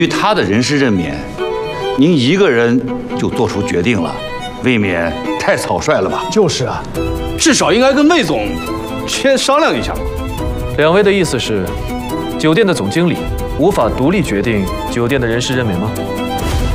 于他的人事任免，您一个人就做出决定了，未免太草率了吧？ 就是啊， 至少应该跟魏总先商量一下吧。 两位的意思是，酒店的总经理无法独立决定酒店的人事任免吗？